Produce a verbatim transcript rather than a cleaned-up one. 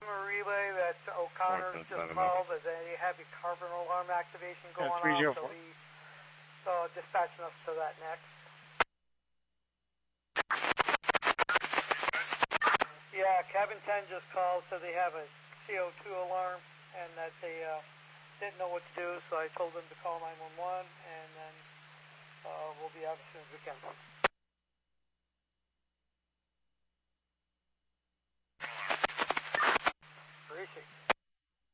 A relay that O'Connor's just called that they have your carbon alarm activation going on, so he's uh, dispatching us to that next. Yeah, cabin ten just called, so they have a C O two alarm and that they uh, didn't know what to do, so I told them to call nine one one, and then uh, we'll be out as soon as we can.